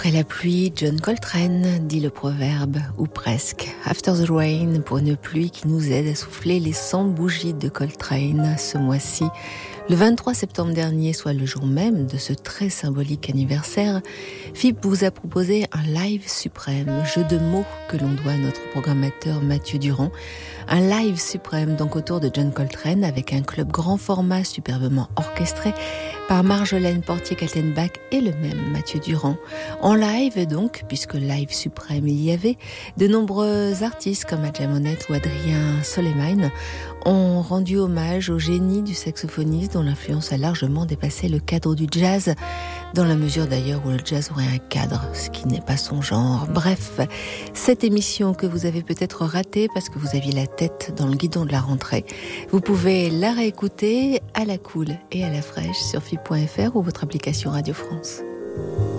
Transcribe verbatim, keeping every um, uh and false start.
Après la pluie, John Coltrane, dit le proverbe, ou presque. After the rain, pour une pluie qui nous aide à souffler les cent bougies de Coltrane ce mois-ci. Le vingt-trois septembre dernier, soit le jour même de ce très symbolique anniversaire, F I P vous a proposé un live suprême, jeu de mots que l'on doit à notre programmateur Mathieu Durand. Un live suprême donc autour de John Coltrane avec un club grand format superbement orchestré par Marjolaine Portier-Kaltenbach et le même Mathieu Durand. En live donc, puisque live suprême il y avait, de nombreux artistes comme Adja Monette ou Adrien Soleiman ont rendu hommage au génie du saxophoniste dont l'influence a largement dépassé le cadre du jazz, dans la mesure d'ailleurs où le jazz aurait un cadre, ce qui n'est pas son genre. Bref, cette émission que vous avez peut-être ratée parce que vous aviez la tête dans le guidon de la rentrée, vous pouvez la réécouter à la cool et à la fraîche sur F I P point F R ou votre application Radio France.